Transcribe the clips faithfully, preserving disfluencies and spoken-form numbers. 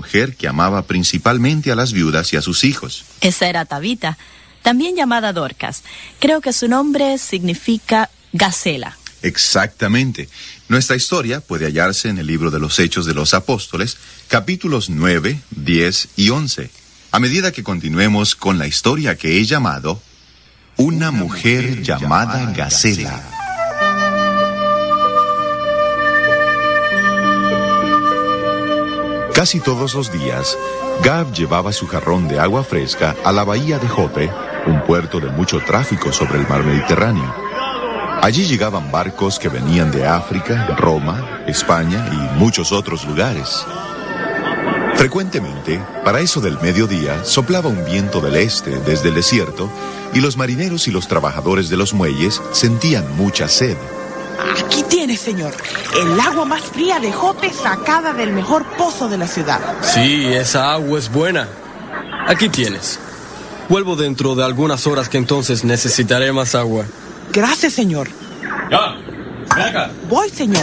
mujer que amaba principalmente a las viudas y a sus hijos. Esa era Tabita, también llamada Dorcas. Creo que su nombre significa gacela. Exactamente. Nuestra historia puede hallarse en el libro de los Hechos de los Apóstoles, capítulos nueve, diez y once. A medida que continuemos con la historia que he llamado Una, Una mujer, mujer llamada, llamada Gacela. Casi todos los días, Gab llevaba su jarrón de agua fresca a la bahía de Jope, un puerto de mucho tráfico sobre el mar Mediterráneo. Allí llegaban barcos que venían de África, Roma, España y muchos otros lugares. Frecuentemente, para eso del mediodía, soplaba un viento del este desde el desierto y los marineros y los trabajadores de los muelles sentían mucha sed. Aquí tiene, señor, el agua más fría de Jope sacada del mejor pozo de la ciudad. Sí, esa agua es buena. Aquí tienes. Vuelvo dentro de algunas horas que entonces necesitaré más agua. Gracias, señor. Ya, ven acá. Voy, señor.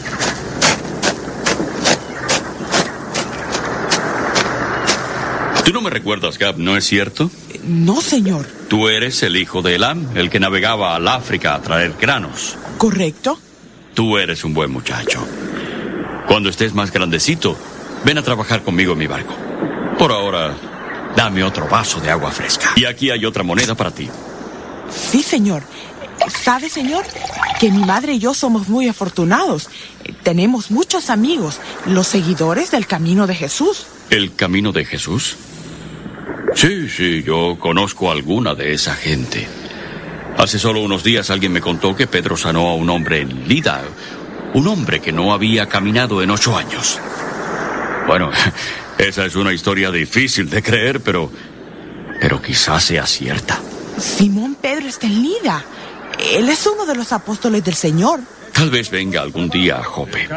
Tú no me recuerdas, Gab, ¿no es cierto? No, señor. Tú eres el hijo de Elam, el que navegaba al África a traer granos. ¿Correcto? Tú eres un buen muchacho. Cuando estés más grandecito, ven a trabajar conmigo en mi barco. Por ahora, dame otro vaso de agua fresca. Y aquí hay otra moneda para ti. Sí, señor. ¿Sabe, señor? Que mi madre y yo somos muy afortunados. Tenemos muchos amigos, los seguidores del Camino de Jesús. ¿El Camino de Jesús? Sí, sí, yo conozco a alguna de esa gente. Hace solo unos días alguien me contó que Pedro sanó a un hombre en Lida, un hombre que no había caminado en ocho años. Bueno, esa es una historia difícil de creer, pero, pero quizás sea cierta. Simón Pedro está en Lida. Él es uno de los apóstoles del Señor. Tal vez venga algún día a Jope.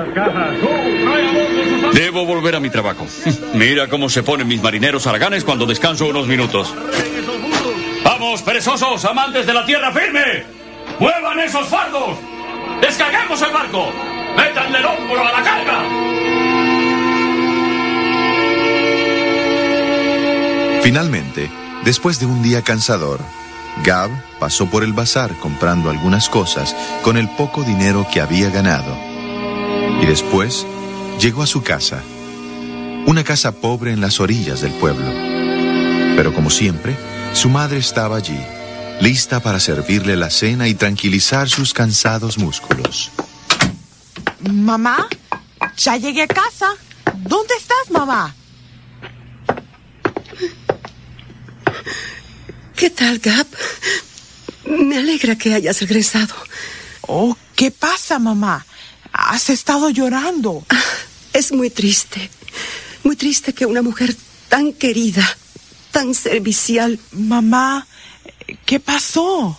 Debo volver a mi trabajo. Mira cómo se ponen mis marineros haraganes cuando descanso unos minutos. ¡Vamos, perezosos, amantes de la tierra firme! ¡Muevan esos fardos! ¡Descarguemos el barco! ¡Métanle el hombro a la carga! Finalmente, después de un día cansador, Gab pasó por el bazar comprando algunas cosas con el poco dinero que había ganado. Y después llegó a su casa, una casa pobre en las orillas del pueblo. Pero como siempre, su madre estaba allí, lista para servirle la cena y tranquilizar sus cansados músculos. Mamá, ya llegué a casa. ¿Dónde estás, mamá? ¿Qué tal, Gab? Me alegra que hayas regresado. Oh, ¿qué pasa, mamá? Has estado llorando. Ah, es muy triste. Muy triste que una mujer tan querida, tan servicial... Mamá, ¿qué pasó?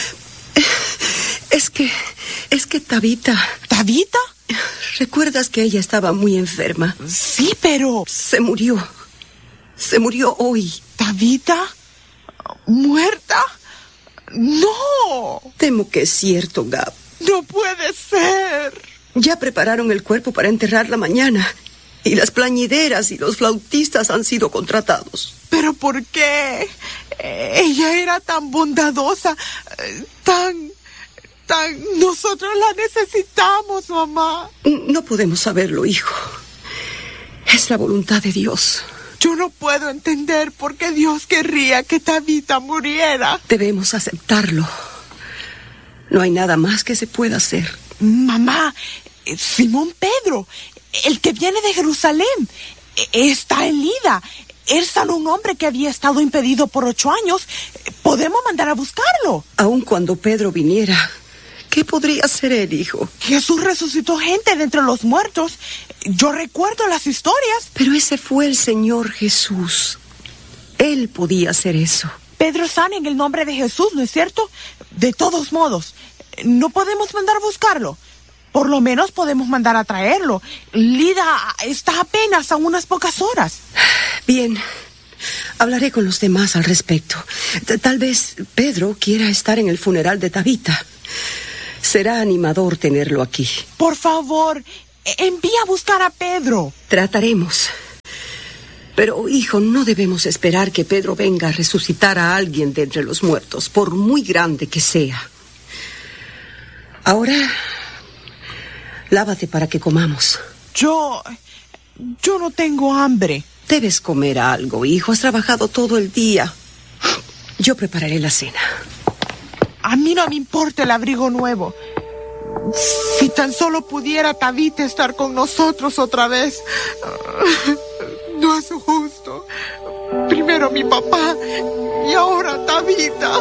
Es que... Es que Tabita... ¿Tabita? ¿Recuerdas que ella estaba muy enferma? Sí, pero... Se murió. Se murió hoy. ¿Tabita? ¿Muerta? ¡No! Temo que es cierto, Gab. ¡No puede ser! Ya prepararon el cuerpo para enterrarla mañana. Y las plañideras y los flautistas han sido contratados. ¿Pero por qué? Ella era tan bondadosa, tan... tan... Nosotros la necesitamos, mamá. No podemos saberlo, hijo. Es la voluntad de Dios. Yo no puedo entender por qué Dios querría que Tabita muriera. Debemos aceptarlo. No hay nada más que se pueda hacer. Mamá, Simón Pedro, el que viene de Jerusalén, está en Lida. Él sanó a un hombre que había estado impedido por ocho años. Podemos mandar a buscarlo. Aun cuando Pedro viniera, ¿qué podría hacer él, hijo? Jesús resucitó gente de entre los muertos. Yo recuerdo las historias. Pero ese fue el Señor Jesús. Él podía hacer eso. Pedro sana en el nombre de Jesús, ¿no es cierto? De todos modos, no podemos mandar a buscarlo. Por lo menos podemos mandar a traerlo. Lida está apenas a unas pocas horas. Bien, hablaré con los demás al respecto. Tal vez Pedro quiera estar en el funeral de Tabita. Será animador tenerlo aquí. Por favor, envía a buscar a Pedro. Trataremos. Pero, hijo, no debemos esperar que Pedro venga a resucitar a alguien de entre los muertos, por muy grande que sea. Ahora, lávate para que comamos. Yo... yo no tengo hambre. Debes comer algo, hijo. Has trabajado todo el día. Yo prepararé la cena. A mí no me importa el abrigo nuevo. Si tan solo pudiera Tabita estar con nosotros otra vez. No es justo. Primero mi papá y ahora Tabita.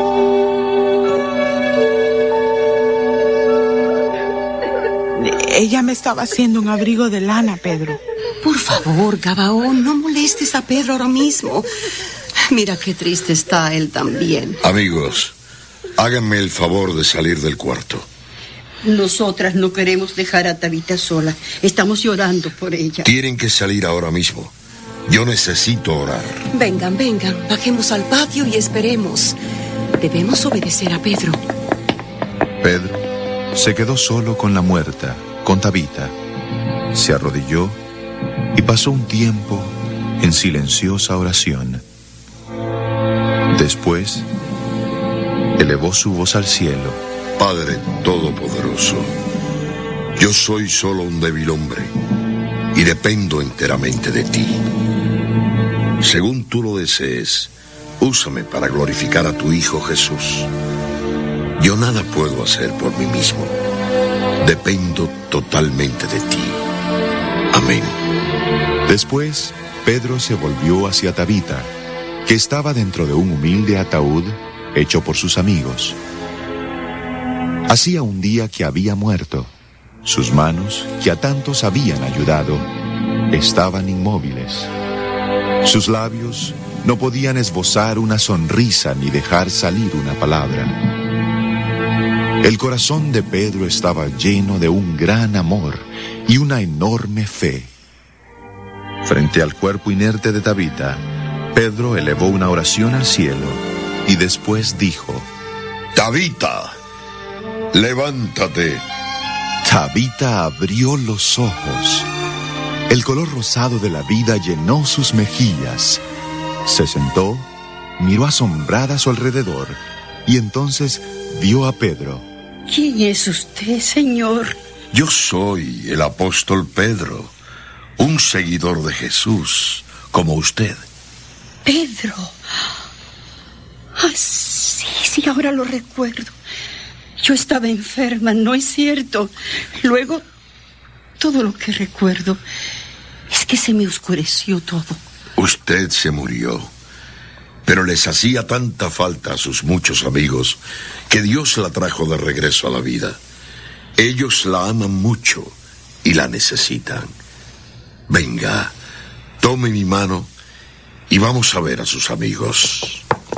Ella me estaba haciendo un abrigo de lana, Pedro. Por favor, Gabaón, no molestes a Pedro ahora mismo. Mira qué triste está él también. Amigos, háganme el favor de salir del cuarto. Nosotras no queremos dejar a Tabita sola. Estamos llorando por ella. Tienen que salir ahora mismo. Yo necesito orar. Vengan, vengan, bajemos al patio y esperemos. Debemos obedecer a Pedro. Pedro se quedó solo con la muerta, con Tabita. Se arrodilló y pasó un tiempo en silenciosa oración. Después, elevó su voz al cielo. Padre Todopoderoso, yo soy solo un débil hombre y dependo enteramente de ti. Según tú lo desees, úsame para glorificar a tu Hijo Jesús. Yo nada puedo hacer por mí mismo. Dependo totalmente de ti. Amén. Después, Pedro se volvió hacia Tabita, que estaba dentro de un humilde ataúd hecho por sus amigos. Hacía un día que había muerto. Sus manos, que a tantos habían ayudado, estaban inmóviles. Sus labios no podían esbozar una sonrisa ni dejar salir una palabra. El corazón de Pedro estaba lleno de un gran amor y una enorme fe. Frente al cuerpo inerte de Tabita, Pedro elevó una oración al cielo y después dijo: Tabita, levántate. Tabita abrió los ojos. El color rosado de la vida llenó sus mejillas. Se sentó, miró asombrada a su alrededor y entonces vio a Pedro. ¿Quién es usted, Señor? Yo soy el apóstol Pedro, un seguidor de Jesús, como usted. Pedro. Ah, sí, sí, ahora lo recuerdo. Yo estaba enferma, ¿no es cierto? Luego, todo lo que recuerdo es que se me oscureció todo. Usted se murió, pero les hacía tanta falta a sus muchos amigos que Dios la trajo de regreso a la vida. Ellos la aman mucho y la necesitan. Venga, tome mi mano y vamos a ver a sus amigos.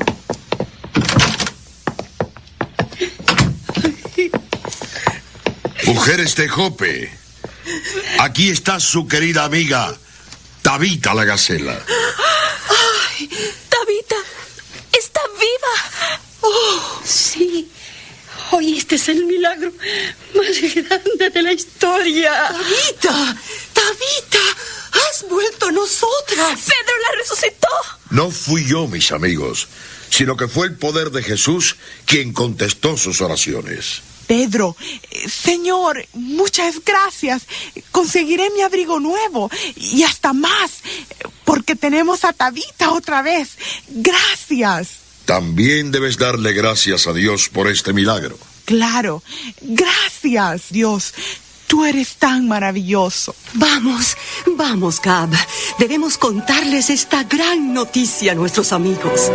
Mujeres de Jope, aquí está su querida amiga, Tabita la Gacela. ¡Ay! ¡Tabita! ¡Está viva! ¡Oh, sí! Hoy este es el milagro más grande de la historia. ¡Tabita! ¡Tabita! ¡Has vuelto a nosotras! ¡Pedro la resucitó! No fui yo, mis amigos, sino que fue el poder de Jesús quien contestó sus oraciones. Pedro, eh, Señor, muchas gracias. Conseguiré mi abrigo nuevo y hasta más, porque tenemos a Tabita otra vez. Gracias. También debes darle gracias a Dios por este milagro. Claro, gracias, Dios. Tú eres tan maravilloso. Vamos, vamos, Gab. Debemos contarles esta gran noticia a nuestros amigos.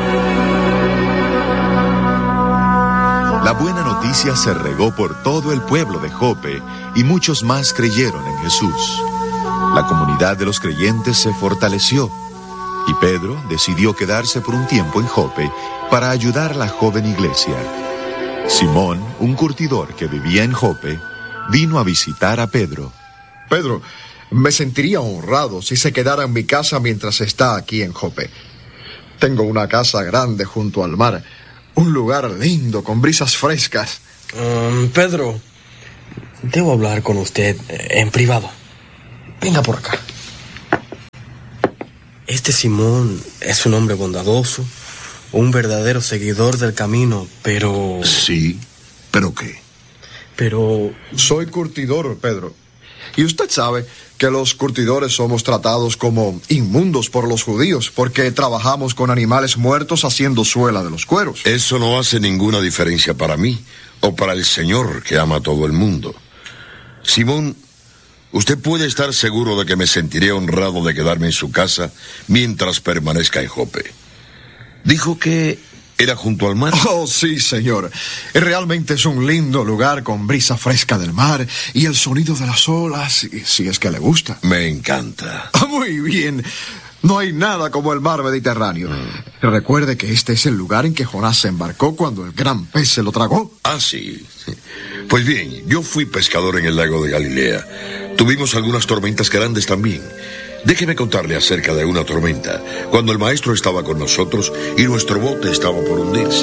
La buena noticia se regó por todo el pueblo de Jope y muchos más creyeron en Jesús. La comunidad de los creyentes se fortaleció y Pedro decidió quedarse por un tiempo en Jope para ayudar a la joven iglesia. Simón, un curtidor que vivía en Jope, vino a visitar a Pedro. Pedro, me sentiría honrado si se quedara en mi casa mientras está aquí en Jope. Tengo una casa grande junto al mar. Un lugar lindo, con brisas frescas. Um, Pedro, debo hablar con usted en privado. Venga por acá. este Simón es un hombre bondadoso, un verdadero seguidor del camino, pero... Sí, ¿pero qué? Pero... Soy curtidor, Pedro. Y usted sabe que los curtidores somos tratados como inmundos por los judíos porque trabajamos con animales muertos haciendo suela de los cueros. Eso no hace ninguna diferencia para mí o para el Señor que ama a todo el mundo. Simón, usted puede estar seguro de que me sentiré honrado de quedarme en su casa mientras permanezca en Jope. Dijo que era junto al mar. Oh, sí, señor. Realmente es un lindo lugar con brisa fresca del mar y el sonido de las olas, si, si es que le gusta. Me encanta. Ah, muy bien. No hay nada como el mar Mediterráneo. Mm. Recuerde que este es el lugar en que Jonás se embarcó cuando el gran pez se lo tragó. Ah, sí. Pues bien, yo fui pescador en el lago de Galilea. Tuvimos algunas tormentas grandes también. Déjeme contarle acerca de una tormenta, cuando el maestro estaba con nosotros y nuestro bote estaba por hundirse.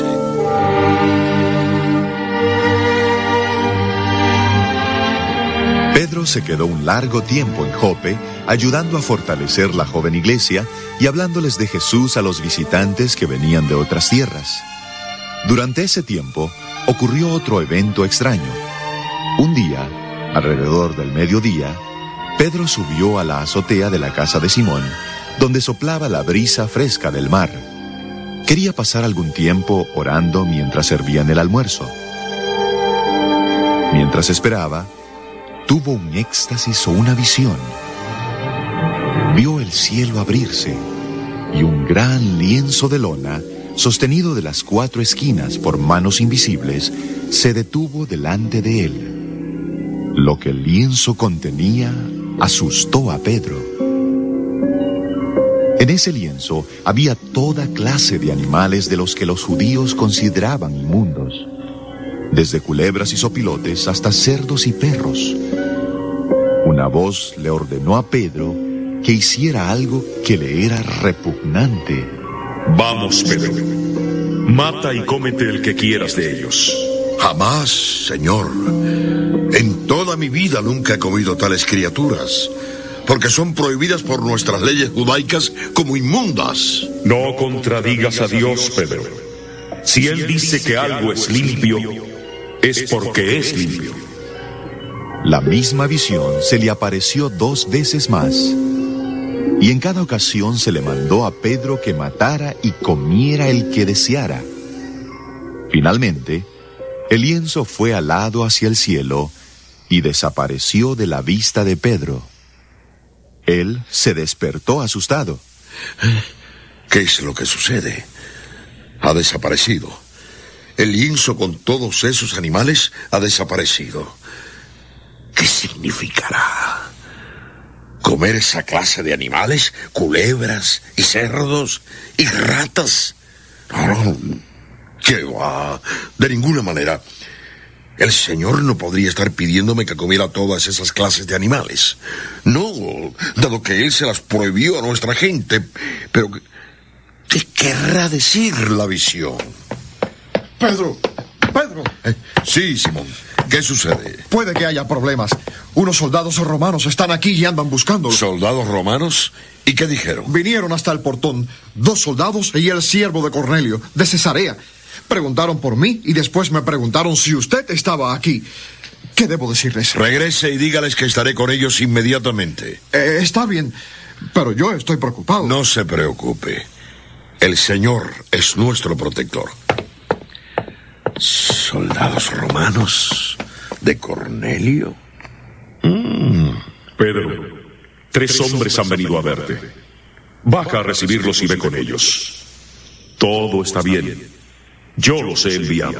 Pedro se quedó un largo tiempo en Jope, ayudando a fortalecer la joven iglesia y hablándoles de Jesús a los visitantes que venían de otras tierras. Durante ese tiempo, ocurrió otro evento extraño. Un día, alrededor del mediodía, Pedro subió a la azotea de la casa de Simón, donde soplaba la brisa fresca del mar. Quería pasar algún tiempo orando mientras servían el almuerzo. Mientras esperaba, tuvo un éxtasis o una visión. Vio el cielo abrirse y un gran lienzo de lona, sostenido de las cuatro esquinas por manos invisibles, se detuvo delante de él. Lo que el lienzo contenía asustó a Pedro. En ese lienzo había toda clase de animales de los que los judíos consideraban inmundos, desde culebras y sopilotes hasta cerdos y perros. Una voz le ordenó a Pedro que hiciera algo que le era repugnante. Vamos, Pedro. Mata y cómete el que quieras de ellos. Jamás, Señor. En toda mi vida nunca he comido tales criaturas, porque son prohibidas por nuestras leyes judaicas como inmundas. No contradigas a Dios, Pedro. Si Él dice que algo es limpio, es porque es limpio. La misma visión se le apareció dos veces más, y en cada ocasión se le mandó a Pedro que matara y comiera el que deseara. Finalmente, el lienzo fue alado hacia el cielo y desapareció de la vista de Pedro. Él se despertó asustado. ¿Qué es lo que sucede? Ha desaparecido. El lienzo con todos esos animales ha desaparecido. ¿Qué significará? ¿Comer esa clase de animales? ¿Culebras y cerdos y ratas? No, ¿qué va? De ninguna manera. El Señor no podría estar pidiéndome que comiera todas esas clases de animales. No, dado que Él se las prohibió a nuestra gente. Pero, ¿qué querrá decir la visión? Pedro, Pedro. Eh, sí, Simón. ¿Qué sucede? Puede que haya problemas. Unos soldados romanos están aquí y andan buscándolo. ¿Soldados romanos? ¿Y qué dijeron? Vinieron hasta el portón. Dos soldados y el siervo de Cornelio, de Cesarea. Preguntaron por mí y después me preguntaron si usted estaba aquí. ¿Qué debo decirles? Regrese y dígales que estaré con ellos inmediatamente. Eh, está bien, pero yo estoy preocupado. No se preocupe. El Señor es nuestro protector. ¿Soldados romanos de Cornelio? Mm. Pedro, tres hombres han venido a verte. Baja a recibirlos y ve con ellos. Todo está bien. Yo los he enviado.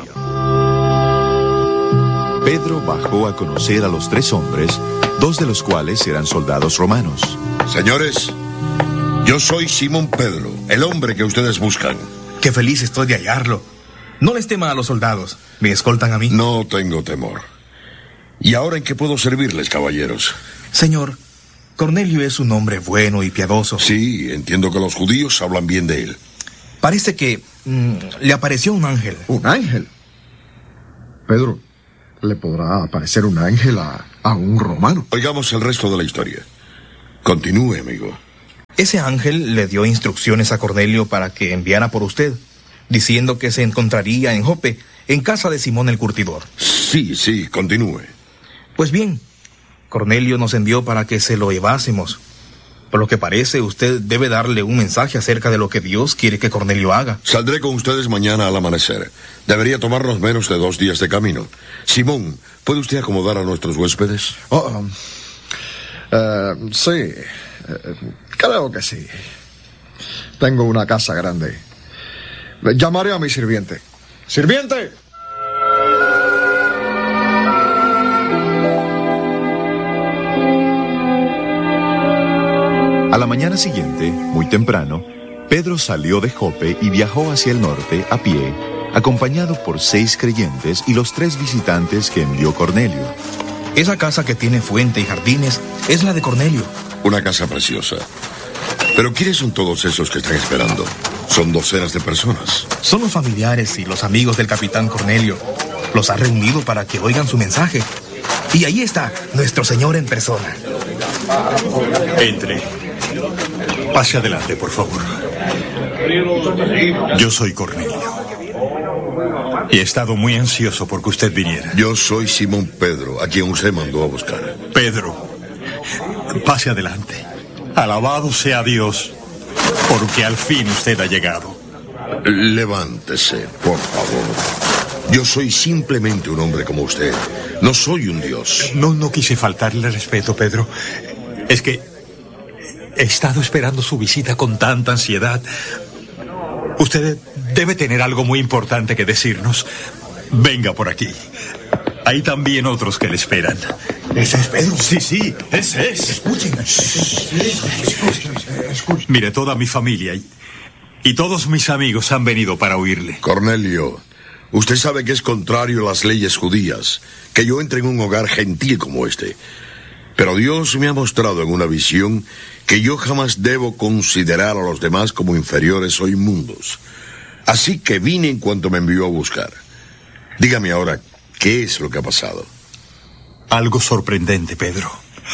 Pedro bajó a conocer a los tres hombres, dos de los cuales eran soldados romanos. Señores, yo soy Simón Pedro, el hombre que ustedes buscan. Qué feliz estoy de hallarlo. No les teman a los soldados, me escoltan a mí. No tengo temor. ¿Y ahora en qué puedo servirles, caballeros? Señor, Cornelio es un hombre bueno y piadoso. Sí, entiendo que los judíos hablan bien de él. Parece que mmm, le apareció un ángel. ¿Un ángel? Pedro, ¿le podrá aparecer un ángel a, a un romano? Oigamos el resto de la historia. Continúe, amigo. Ese ángel le dio instrucciones a Cornelio para que enviara por usted, diciendo que se encontraría en Jope, en casa de Simón el curtidor. Sí, sí, continúe. Pues bien, Cornelio nos envió para que se lo llevásemos. Por lo que parece, usted debe darle un mensaje acerca de lo que Dios quiere que Cornelio haga. Saldré con ustedes mañana al amanecer. Debería tomarnos menos de dos días de camino. Simón, ¿puede usted acomodar a nuestros huéspedes? Oh, um, uh, sí, uh, creo que sí. Tengo una casa grande. Llamaré a mi sirviente. ¡Sirviente! A la mañana siguiente, muy temprano, Pedro salió de Jope y viajó hacia el norte a pie, acompañado por seis creyentes y los tres visitantes que envió Cornelio. Esa casa que tiene fuente y jardines es la de Cornelio. Una casa preciosa. Pero ¿quiénes son todos esos que están esperando? Son docenas de personas. Son los familiares y los amigos del capitán Cornelio. Los ha reunido para que oigan su mensaje. Y ahí está nuestro Señor en persona. Entre. Pase adelante, por favor. Yo soy Cornelio. Y he estado muy ansioso porque usted viniera. Yo soy Simón Pedro, a quien usted mandó a buscar. Pedro, pase adelante. Alabado sea Dios, porque al fin usted ha llegado. Levántese, por favor. Yo soy simplemente un hombre como usted. No soy un dios. No, no quise faltarle respeto, Pedro. Es que he estado esperando su visita con tanta ansiedad. Usted debe tener algo muy importante que decirnos. Venga por aquí. Hay también otros que le esperan. ¿Ese es Pedro? Sí, sí, ese es. Escuchen. Mire, toda mi familia y, y todos mis amigos han venido para oírle. Cornelio, usted sabe que es contrario a las leyes judías que yo entre en un hogar gentil como este. Pero Dios me ha mostrado en una visión que yo jamás debo considerar a los demás como inferiores o inmundos. Así que vine en cuanto me envió a buscar. Dígame ahora, ¿qué es lo que ha pasado? Algo sorprendente, Pedro.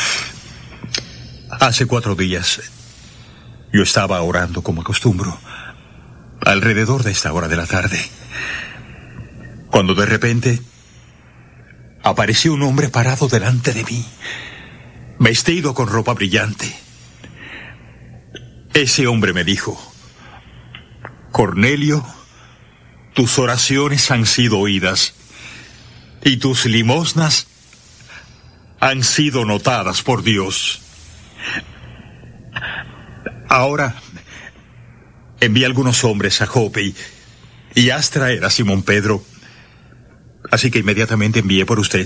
Hace cuatro días yo estaba orando como acostumbro, alrededor de esta hora de la tarde, cuando de repente apareció un hombre parado delante de mí, vestido con ropa brillante. Ese hombre me dijo: Cornelio, tus oraciones han sido oídas y tus limosnas han sido notadas por Dios. Ahora envía algunos hombres a Jope y, y haz traer a Simón Pedro. Así que inmediatamente envié por usted.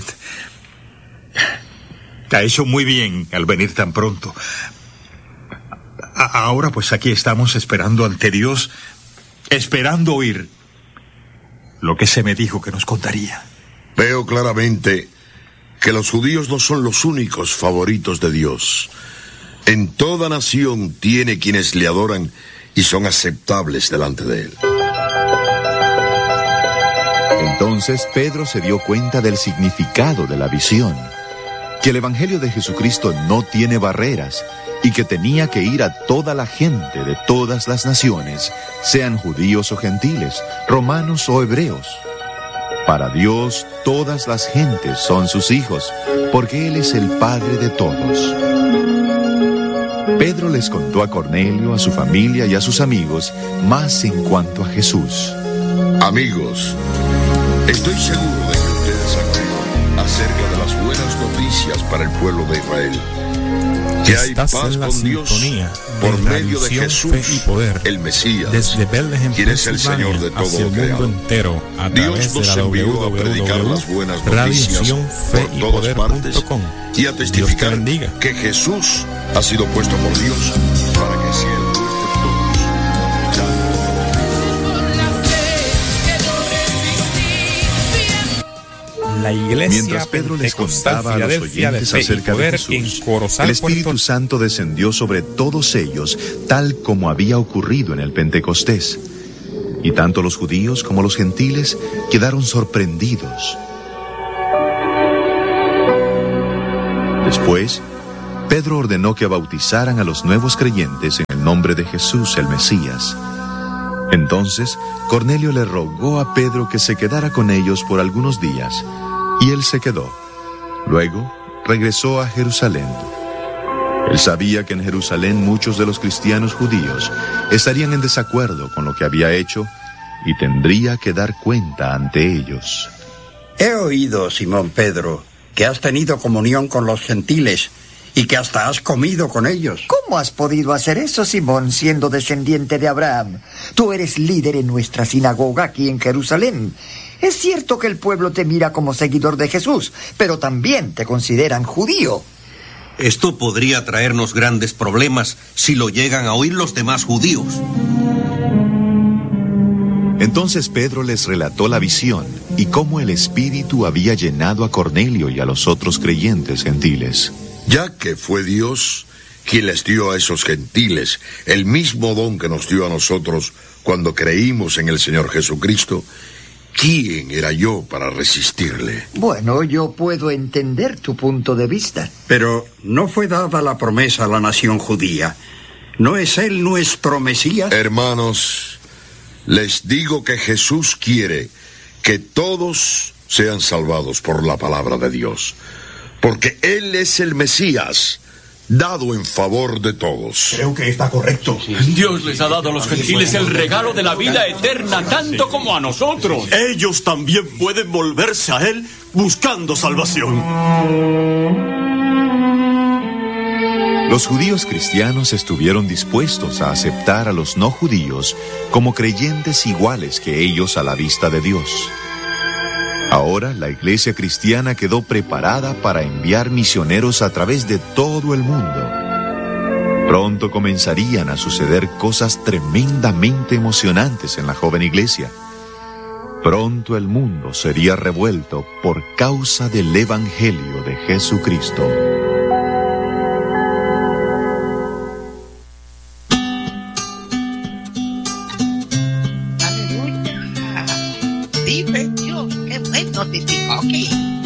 Ha hecho muy bien al venir tan pronto. A- ahora pues aquí estamos esperando ante Dios, esperando oír lo que se me dijo que nos contaría. Veo claramente que los judíos no son los únicos favoritos de Dios. En toda nación tiene quienes le adoran y son aceptables delante de él. Entonces Pedro se dio cuenta del significado de la visión, que el Evangelio de Jesucristo no tiene barreras y que tenía que ir a toda la gente de todas las naciones, sean judíos o gentiles, romanos o hebreos. Para Dios, todas las gentes son sus hijos, porque Él es el Padre de todos. Pedro les contó a Cornelio, a su familia y a sus amigos más en cuanto a Jesús. Amigos, estoy seguro de que ustedes han oído acerca de las buenas noticias para el pueblo de Israel. Que hay Estás paz en la con Dios sintonía por de medio de Radiación, Jesús, Fe y Poder, el Mesías, desde Bethlehem, quien es el Señor de Pensilvania, todo hacia lo el mundo creado. entero a Dios través de nos la envió a predicar las buenas noticias por todas partes y a testificar que Jesús ha sido puesto por Dios para que sea el juez de todos. La iglesia Mientras Pedro les Pentecostal contaba a los Filadelfia de oyentes Fe y acerca de Poder Jesús, en Corozal, el Espíritu Puerto- Santo descendió sobre todos ellos, tal como había ocurrido en el Pentecostés. Y tanto los judíos como los gentiles quedaron sorprendidos. Después, Pedro ordenó que bautizaran a los nuevos creyentes en nombre de Jesús el Mesías. Entonces Cornelio le rogó a Pedro que se quedara con ellos por algunos días, y él se quedó. Luego regresó a Jerusalén. Él sabía que en Jerusalén muchos de los cristianos judíos estarían en desacuerdo con lo que había hecho y tendría que dar cuenta ante ellos. He oído, Simón Pedro, que has tenido comunión con los gentiles y que hasta has comido con ellos. ¿Cómo has podido hacer eso, Simón, siendo descendiente de Abraham? Tú eres líder en nuestra sinagoga aquí en Jerusalén. Es cierto que el pueblo te mira como seguidor de Jesús, pero también te consideran judío. Esto podría traernos grandes problemas si lo llegan a oír los demás judíos. Entonces Pedro les relató la visión y cómo el Espíritu había llenado a Cornelio y a los otros creyentes gentiles. Ya que fue Dios quien les dio a esos gentiles el mismo don que nos dio a nosotros cuando creímos en el Señor Jesucristo, ¿quién era yo para resistirle? Bueno, yo puedo entender tu punto de vista. Pero no fue dada la promesa a la nación judía. ¿No es Él nuestro Mesías? Hermanos, les digo que Jesús quiere que todos sean salvados por la palabra de Dios, porque Él es el Mesías, dado en favor de todos. Creo que está correcto. Dios les ha dado a los gentiles el regalo de la vida eterna, tanto como a nosotros. Ellos también pueden volverse a Él buscando salvación. Los judíos cristianos estuvieron dispuestos a aceptar a los no judíos como creyentes iguales que ellos a la vista de Dios. Ahora la iglesia cristiana quedó preparada para enviar misioneros a través de todo el mundo. Pronto comenzarían a suceder cosas tremendamente emocionantes en la joven iglesia. Pronto el mundo sería revuelto por causa del Evangelio de Jesucristo. Aleluya. Vive Dios, qué bueno te digo aquí.